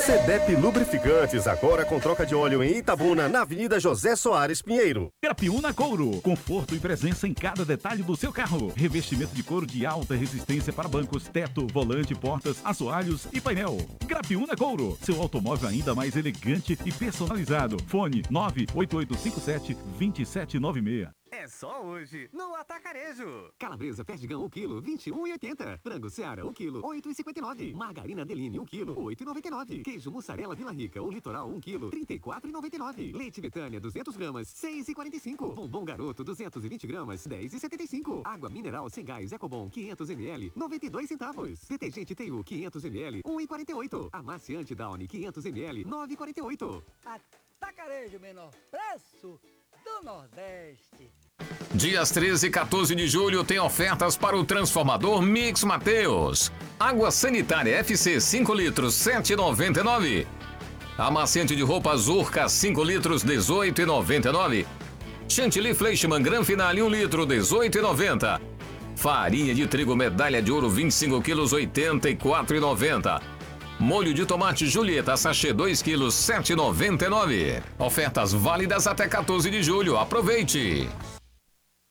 Sedep Lubrificantes, agora com troca de óleo em Itabuna, na Avenida José Soares Pinheiro. Grapiúna Couro, conforto e presença em cada detalhe do seu carro. Revestimento de couro de alta resistência para bancos, teto, volante, portas, assoalhos e painel. Grapiúna Couro, seu automóvel ainda mais elegante e personalizado. Fone 98857-2796. É só hoje, no Atacarejo. Calabresa perdigão 1 kg, 21,80. Frango Seara 1 kg, 8,59. Margarina Deline 1 kg, 8,99. Queijo mussarela Vila Rica ou Litoral 1 kg, 34,99. Leite Betânia 200 gramas, 6,45. Bombom Garoto 220 gramas, 10,75. Água mineral sem gás Ecobon 500 ml, 92 centavos. Detergente TU 500 ml, 1,48. Amaciante Downy 500 ml, 9,48. Atacarejo, menor preço do Nordeste. Dias 13 e 14 de julho tem ofertas para o transformador Mix Mateus. Água sanitária FC 5 litros, 7,99. Amaciante de roupa Zurca 5 litros, 18,99. Chantilly Fleischmann Gran Finale 1 litro, 18,90. Farinha de trigo Medalha de Ouro 25 quilos, 84,90. Molho de tomate Julieta sachê 2 quilos, 7,99. Ofertas válidas até 14 de julho. Aproveite!